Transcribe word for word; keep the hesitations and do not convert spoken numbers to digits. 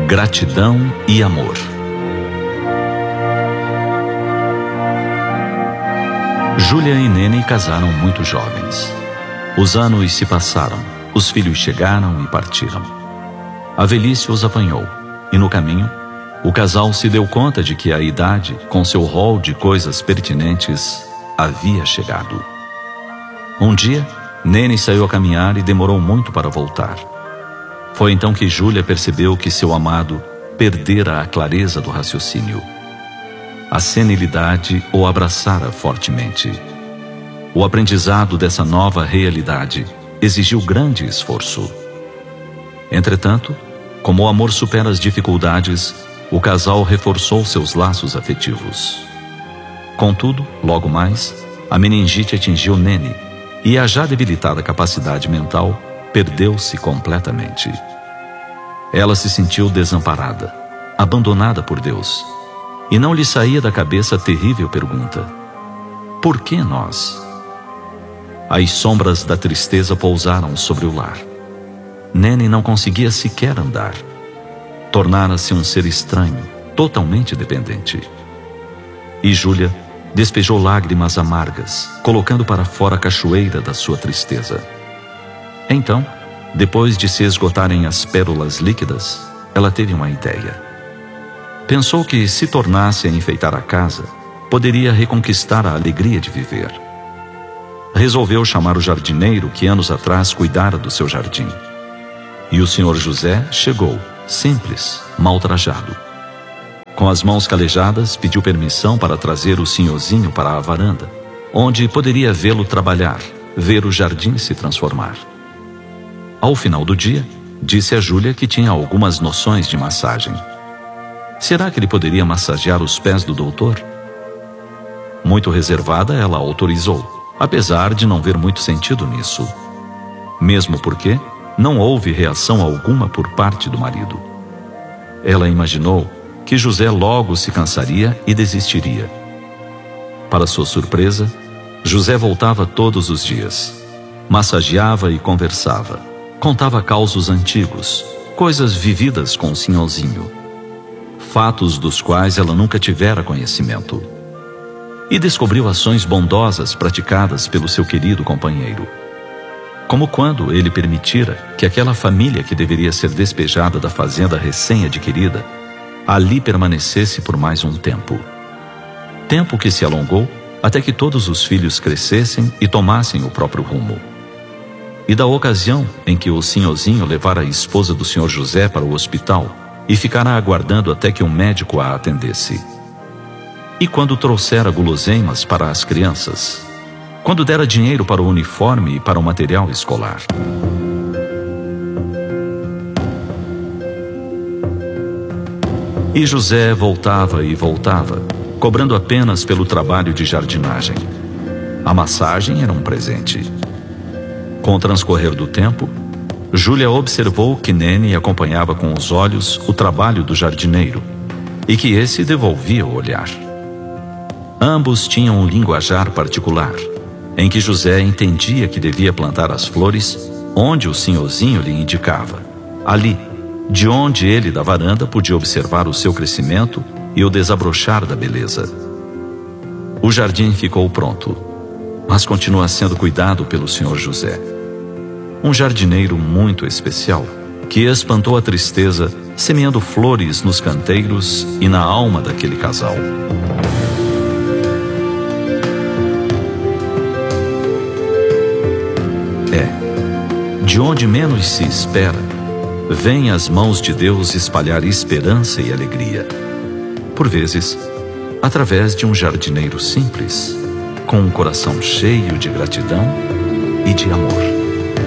Gratidão e amor. Júlia e Nene casaram muito jovens. Os anos se passaram, os filhos chegaram e partiram. A velhice os apanhou, e no caminho, o casal se deu conta de que a idade, com seu rol de coisas pertinentes, havia chegado. Um dia, Nene saiu a caminhar e demorou muito para voltar. Foi então que Júlia percebeu que seu amado perdera a clareza do raciocínio. A senilidade o abraçara fortemente. O aprendizado dessa nova realidade exigiu grande esforço. Entretanto, como o amor supera as dificuldades, o casal reforçou seus laços afetivos. Contudo, logo mais, a meningite atingiu Nene e a já debilitada capacidade mental perdeu-se completamente. Ela se sentiu desamparada, abandonada por Deus, e não lhe saía da cabeça a terrível pergunta: por que nós? As sombras da tristeza pousaram sobre o lar. Nene não conseguia sequer andar. Tornara-se um ser estranho, totalmente dependente. E Júlia despejou lágrimas amargas, colocando para fora a cachoeira da sua tristeza. Então, depois de se esgotarem as pérolas líquidas, ela teve uma ideia. Pensou que, se tornasse a enfeitar a casa, poderia reconquistar a alegria de viver. Resolveu chamar o jardineiro que anos atrás cuidara do seu jardim. E o senhor José chegou, simples, mal trajado. Com as mãos calejadas, pediu permissão para trazer o senhorzinho para a varanda, onde poderia vê-lo trabalhar, ver o jardim se transformar. Ao final do dia, disse a Júlia que tinha algumas noções de massagem. Será que ele poderia massagear os pés do doutor? Muito reservada, ela autorizou, apesar de não ver muito sentido nisso. Mesmo porque não houve reação alguma por parte do marido. Ela imaginou que José logo se cansaria e desistiria. Para sua surpresa, José voltava todos os dias. Massageava e conversava. Contava causos antigos, coisas vividas com o senhorzinho. Fatos dos quais ela nunca tivera conhecimento. E descobriu ações bondosas praticadas pelo seu querido companheiro. Como quando ele permitira que aquela família que deveria ser despejada da fazenda recém-adquirida ali permanecesse por mais um tempo. Tempo que se alongou até que todos os filhos crescessem e tomassem o próprio rumo. E da ocasião em que o senhorzinho levara a esposa do senhor José para o hospital e ficara aguardando até que um médico a atendesse. E quando trouxera guloseimas para as crianças, quando dera dinheiro para o uniforme e para o material escolar. E José voltava e voltava, cobrando apenas pelo trabalho de jardinagem. A massagem era um presente. Com o transcorrer do tempo, Júlia observou que Nene acompanhava com os olhos o trabalho do jardineiro e que esse devolvia o olhar. Ambos tinham um linguajar particular, em que José entendia que devia plantar as flores onde o senhorzinho lhe indicava, ali, de onde ele da varanda podia observar o seu crescimento e o desabrochar da beleza. O jardim ficou pronto, mas continua sendo cuidado pelo senhor José. Um jardineiro muito especial, que espantou a tristeza, semeando flores nos canteiros e na alma daquele casal. É, de onde menos se espera, vêm as mãos de Deus espalhar esperança e alegria. Por vezes, através de um jardineiro simples, com um coração cheio de gratidão e de amor.